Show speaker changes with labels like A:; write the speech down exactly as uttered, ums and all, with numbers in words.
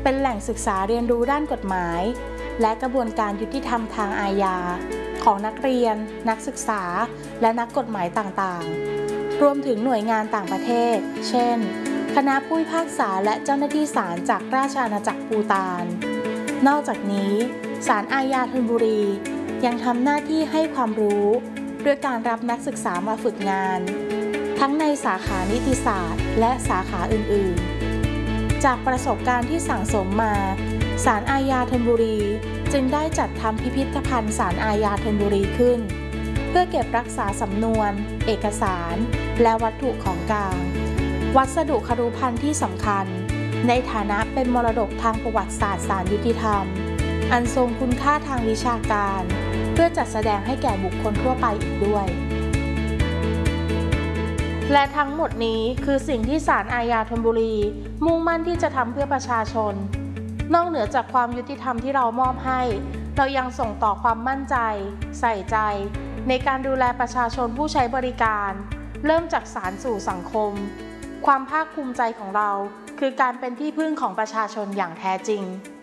A: เป็นแหล่งศึกษาเรียนรู้ด้านกฎหมายและกระบวนการยุติธรรมทางอาญาของนักเรียนนักศึกษาและนักกฎหมายต่างๆรวมถึงหน่วยงานต่างประเทศเช่นคณะผู้พิพากษาและเจ้าหน้าที่ศาลจากราชอาณาจักรภูฏานนอกจากนี้ศาลอาญาธนบุรียังทำหน้าที่ให้ความรู้ด้วยการรับนักศึกษามาฝึกงานทั้งในสาขานิติศาสตร์และสาขาอื่นๆจากประสบการณ์ที่สั่งสมมาศาลอาญาธนบุรีจึงได้จัดทำพิพิธภัณฑ์ศาลอาญาธนบุรีขึ้นเพื่อเก็บรักษาสำนวนเอกสารและวัตถุของกลางวัสดุครุภัณฑ์ที่สำคัญในฐานะเป็นมรดกทางประวัติศาสตร์ศาลยุติธรรมอันทรงคุณค่าทางวิชาการเพื่อจัดแสดงให้แก่บุคคลทั่วไปอีกด้วยและทั้งหมดนี้คือสิ่งที่ศาลอาญาธนบุรีมุ่งมั่นที่จะทำเพื่อประชาชนนอกเหนือจากความยุติธรรมที่เรามอบให้เรายังส่งต่อความมั่นใจใส่ใจในการดูแลประชาชนผู้ใช้บริการเริ่มจากศาลสู่สังคมความภาคภูมิใจของเราคือการเป็นที่พึ่งของประชาชนอย่างแท้จริง